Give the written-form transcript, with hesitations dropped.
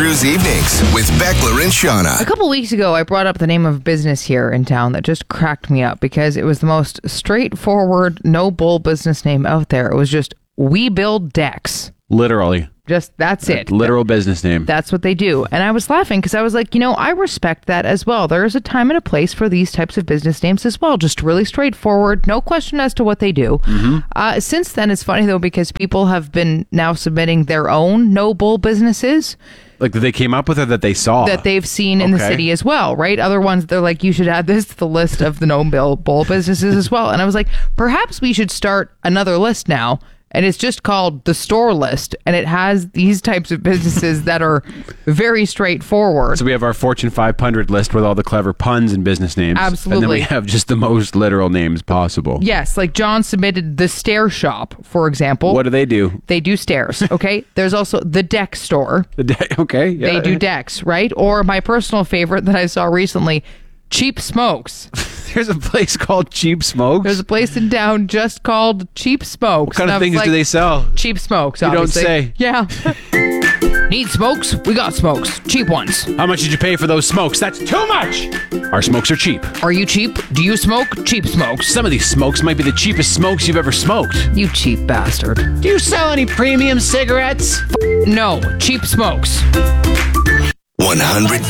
Cruise Evenings with Beckler and Shauna. A couple weeks ago, I brought up the name of a business here in town that just cracked me up because it was the most straightforward, no bull business name out there. It was just, we build decks. Literally. Just, that's it. Literal business name. That's what they do. And I was laughing because I was like, I respect that as well. There is a time and a place for these types of business names as well. Just really straightforward, no question as to what they do. Mm-hmm. Since then, it's funny though, because people have been now submitting their own no bull businesses. Like that they came up with or that they saw? That they've seen in the city as well, right? Other ones, they're like, you should add this to the list of the no bull businesses as well. And I was like, perhaps we should start another list now. And it's just called the store list. And it has these types of businesses that are very straightforward. So we have our Fortune 500 list with all the clever puns and business names. Absolutely. And then we have just the most literal names possible. Yes, like John submitted the Stair Shop, for example. What do they do? They do stairs, okay? There's also the Deck Store. Okay. Yeah. They do decks, right? Or my personal favorite that I saw recently, Cheap Smokes. There's a place called Cheap Smokes? There's a place in town just called Cheap Smokes. What kind of things do they sell? Cheap smokes, You obviously. don't say. Yeah. Need smokes? We got smokes. Cheap ones. How much did you pay for those smokes? That's too much! Our smokes are cheap. Are you cheap? Do you smoke? Cheap smokes. Some of these smokes might be the cheapest smokes you've ever smoked. You cheap bastard. Do you sell any premium cigarettes? No. Cheap smokes. 100